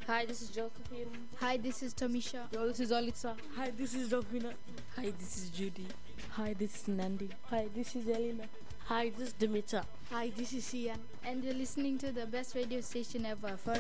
Hi, this is Josephine. Hi, this is Tomisha. Yo, this is Alitza. Hi, this is Ravina. Hi, this is Judy. Hi, this is Nandi. Hi, this is Elena. Hi, this is Dimitra. Hi, this is Ian. And you're listening to the best radio station ever, Forever